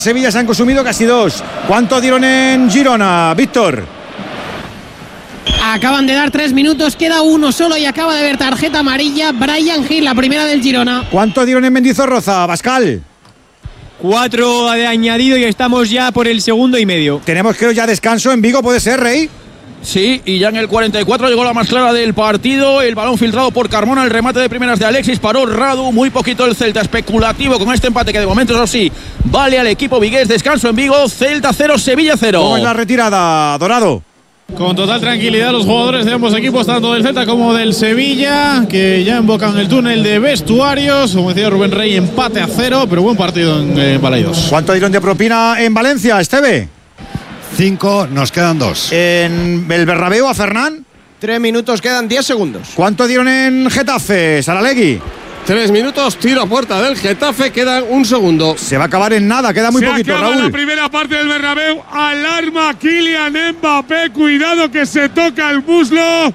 Sevilla se han consumido casi 2. ¿Cuánto dieron en Girona, Víctor? Acaban de dar 3 minutos, queda uno solo y acaba de ver tarjeta amarilla Bryan Gil, la primera del Girona. ¿Cuánto dieron en Mendizorroza, Pascal? 4 de añadido y estamos ya por el segundo y medio. Tenemos creo ya descanso en Vigo, ¿puede ser, Rey? Sí, y ya en el 44 llegó la más clara del partido. El balón filtrado por Carmona, el remate de primeras de Alexis, paró Radu, muy poquito el Celta, especulativo con este empate que de momento, eso sí, vale al equipo vigués. Descanso en Vigo, Celta 0, Sevilla 0. ¿Cómo es la retirada, Dorado? Con total tranquilidad los jugadores de ambos equipos, tanto del Celta como del Sevilla, que ya invocan el túnel de vestuarios. Como decía Rubén Rey, empate a 0, pero buen partido en Balaidos. ¿Cuánto dieron de propina en Valencia, Esteve? 5, nos quedan 2. ¿En el Bernabéu a Fernán? 3 minutos, quedan 10 segundos. ¿Cuánto dieron en Getafe, Saralegui? 3 minutos, tiro a puerta del Getafe, quedan 1 segundo. Se va a acabar en nada, queda muy poquito, acaba Raúl. La primera parte del Bernabéu, alarma Kylian Mbappé, cuidado que se toca el muslo.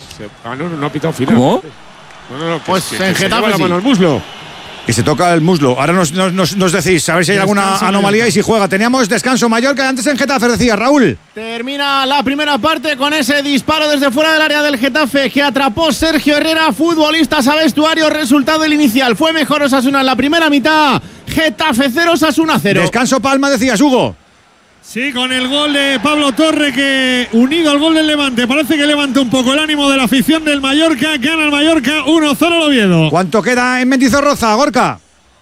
No ha pitado final. ¿Cómo? No, Pues en se Getafe lleva la sí. mano al muslo. Que se toca el muslo. Ahora nos decís, a ver si hay alguna anomalía y si juega. Teníamos descanso Mallorca, antes en Getafe decía, Raúl. Termina la primera parte con ese disparo desde fuera del área del Getafe que atrapó Sergio Herrera, futbolistas a vestuario. Resultado del inicial, fue mejor Osasuna en la primera mitad. Getafe 0, Osasuna 0. Descanso Palma, decías, Hugo. Sí, con el gol de Pablo Torre, que unido al gol del Levante, parece que levanta un poco el ánimo de la afición del Mallorca. Gana el Mallorca 1-0 el Oviedo. ¿Cuánto queda en Mendizorroza, Gorka?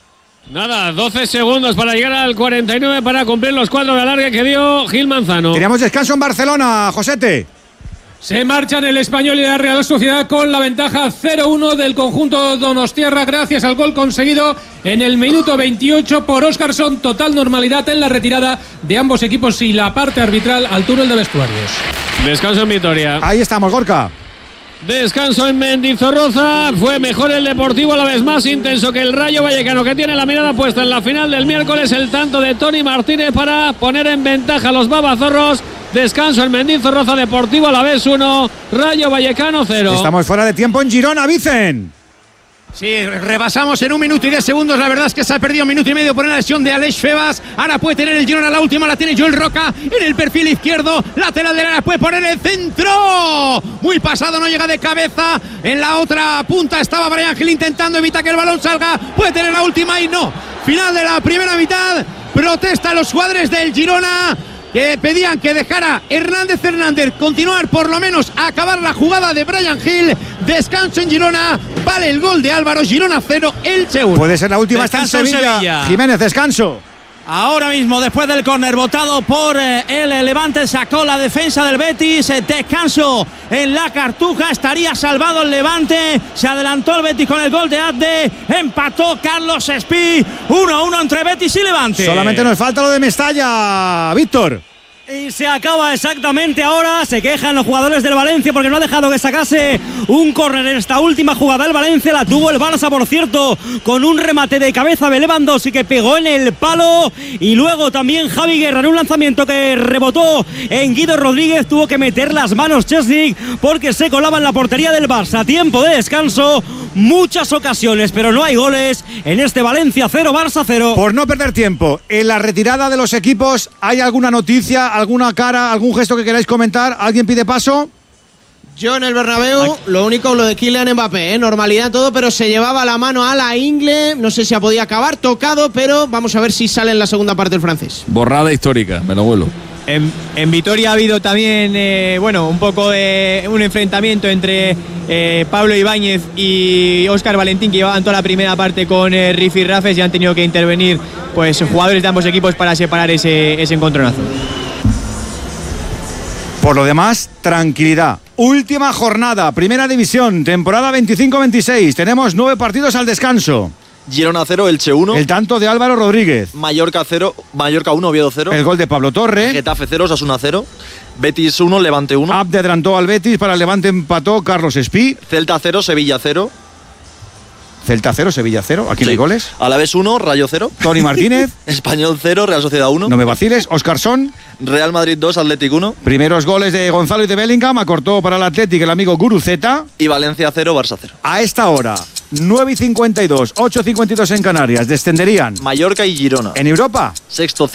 Nada, 12 segundos para llegar al 49 para cumplir los 4 de alargue que dio Gil Manzano. Teníamos descanso en Barcelona, Josete. Se marchan el Español y la Real Sociedad con la ventaja 0-1 del conjunto donostiarra gracias al gol conseguido en el minuto 28 por Óscarson. Total normalidad en la retirada de ambos equipos y la parte arbitral al túnel de vestuarios. Descanso en Vitoria. Ahí estamos, Gorka. Descanso en Mendizorroza. Fue mejor el Deportivo, a la vez más intenso que el Rayo Vallecano, que tiene la mirada puesta en la final del miércoles. El tanto de Toni Martínez para poner en ventaja a los babazorros. Descanso en Mendizorroza, Deportivo a la vez 1, Rayo Vallecano 0. Estamos fuera de tiempo en Girona, Vicen. Sí, rebasamos en 1 minuto y 10 segundos. La verdad es que se ha perdido 1 minuto y medio por una lesión de Aleix Febas. Ahora puede tener el Girona, la última la tiene Joel Roca en el perfil izquierdo. Lateral del área, puede poner el centro. Muy pasado, no llega de cabeza. En la otra punta estaba Bryan Gil intentando evitar que el balón salga. Puede tener la última y no. Final de la primera mitad. Protesta los jugadores del Girona, que pedían que dejara Hernández continuar, por lo menos a acabar la jugada de Bryan Gil. Descanso en Girona, vale el gol de Álvaro. Girona 0, Elche 1. Puede ser la última, descanso está en Sevilla. Jiménez, descanso. Ahora mismo, después del córner votado por el Levante, sacó la defensa del Betis. Descanso en la Cartuja, estaría salvado el Levante. Se adelantó el Betis con el gol de Abde. Empató Carlos Espí. 1-1 entre Betis y Levante. Solamente nos falta lo de Mestalla, Víctor. Y se acaba exactamente ahora. Se quejan los jugadores del Valencia porque no ha dejado que sacase un córner en esta última jugada. El Valencia la tuvo el Barça, por cierto, con un remate de cabeza de Lewandowski que pegó en el palo. Y luego también Javi Guerra en un lanzamiento que rebotó en Guido Rodríguez. Tuvo que meter las manos Chesney porque se colaba en la portería del Barça. Tiempo de descanso, muchas ocasiones, pero no hay goles en este Valencia 0, Barça 0. Por no perder tiempo, en la retirada de los equipos, ¿hay alguna noticia, alguna cara, algún gesto que queráis comentar? ¿Alguien pide paso? Yo en el Bernabéu, lo único, lo de Kylian Mbappé, normalidad todo, pero se llevaba la mano a la ingle. No sé si podía acabar tocado, pero vamos a ver si sale en la segunda parte el francés. Borrada histórica, me lo vuelo. En Vitoria ha habido también un poco de un enfrentamiento entre Pablo Ibáñez y Óscar Valentín, que llevaban toda la primera parte con Rifi Rafes, y han tenido que intervenir pues jugadores de ambos equipos para separar ese encontronazo. Por lo demás, tranquilidad. Última jornada, Primera División, temporada 25-26. Tenemos 9 partidos al descanso. Girona 0, Elche 1. El tanto de Álvaro Rodríguez. Mallorca 0, Mallorca 1, Oviedo 0. El gol de Pablo Torre. Getafe 0, Osasuna 0. Betis 1, Levante 1. Abde adelantó al Betis, para el Levante empató Carlos Espí. Celta 0, Sevilla 0. Celta 0, Sevilla 0. Aquí no hay goles. Alavés 1, Rayo 0. Tony Martínez. Español 0, Real Sociedad 1. No me vaciles. Óscarson. Real Madrid 2, Athletic 1. Primeros goles de Gonzalo y de Bellingham. Acortó para el Athletic el amigo Guruceta. Y Valencia 0, Barça 0. A esta hora, 9:52, 8:52 en Canarias. Descenderían Mallorca y Girona. en Europa. Sexto